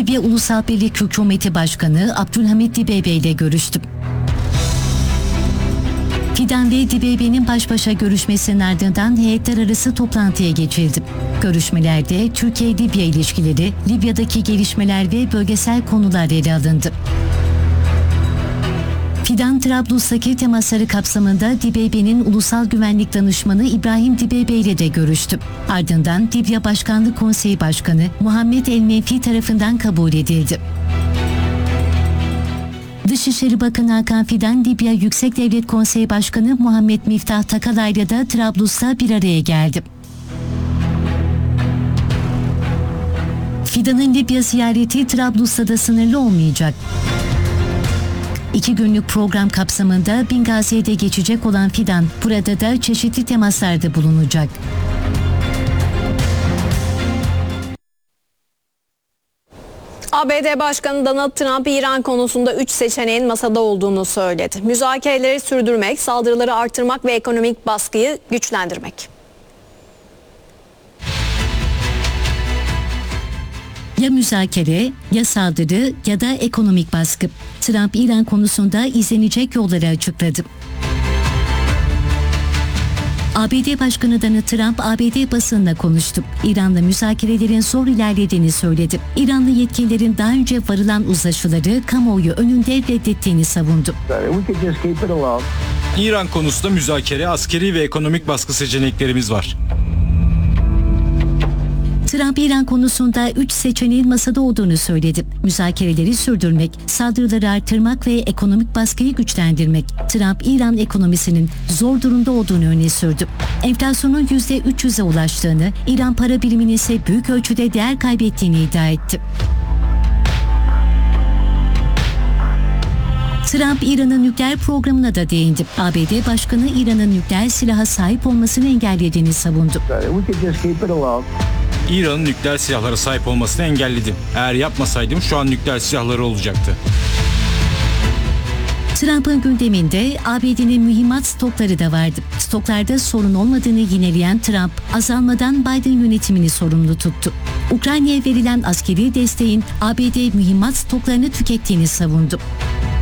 Libya Ulusal Birlik Hükümeti Başkanı Abdülhamit Dibeibe ile görüştü. Fidan ve Dibeibe'nin baş başa görüşmesinin ardından heyetler arası toplantıya geçildi. Görüşmelerde Türkiye-Libya ilişkileri, Libya'daki gelişmeler ve bölgesel konular ele alındı. Fidan, Trablus'taki temasları kapsamında Dibeibe'nin Ulusal Güvenlik Danışmanı İbrahim Dibeibe ile de görüştü. Ardından Libya Başkanlık Konseyi Başkanı Muhammed El-Menfi tarafından kabul edildi. Dışişleri Bakanı Hakan Fidan, Libya Yüksek Devlet Konseyi Başkanı Muhammed Miftah Takala ile de Trablus'ta bir araya geldi. Fidan'ın Libya ziyareti Trablus'ta da sınırlı olmayacak. 2 günlük program kapsamında Bingazi'ye de geçecek olan Fidan, burada da çeşitli temaslarda bulunacak. ABD Başkanı Donald Trump, İran konusunda 3 seçeneğin masada olduğunu söyledi. Müzakereleri sürdürmek, saldırıları artırmak ve ekonomik baskıyı güçlendirmek. Ya müzakere, ya saldırı ya da ekonomik baskı. Trump, İran konusunda izlenecek yolları açıkladı. ABD Başkanı Donald Trump, ABD basınına konuştu. İran'la müzakerelerin zor ilerlediğini söyledi. İranlı yetkililerin daha önce varılan uzlaşıları kamuoyu önünde reddettiğini savundu. İran konusunda müzakere, askeri ve ekonomik baskı seçeneklerimiz var. Trump, İran konusunda 3 seçeneğin masada olduğunu söyledi. Müzakereleri sürdürmek, saldırıları artırmak ve ekonomik baskıyı güçlendirmek. Trump, İran ekonomisinin zor durumda olduğunu öne sürdü. Enflasyonun %300'e ulaştığını, İran para biriminin ise büyük ölçüde değer kaybettiğini iddia etti. Trump, İran'ın nükleer programına da değindi. ABD Başkanı, İran'ın nükleer silaha sahip olmasını engellediğini savundu. İran'ın nükleer silahlara sahip olmasını engelledim. Eğer yapmasaydım şu an nükleer silahları olacaktı. Trump'ın gündeminde ABD'nin mühimmat stokları da vardı. Stoklarda sorun olmadığını yineleyen Trump, azalmadan Biden yönetimini sorumlu tuttu. Ukrayna'ya verilen askeri desteğin ABD mühimmat stoklarını tükettiğini savundu.